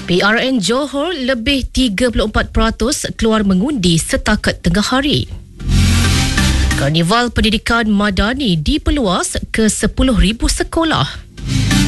PRN Johor lebih 34% keluar mengundi setakat tengah hari. Karnival Pendidikan Madani diperluas ke 10,000 sekolah.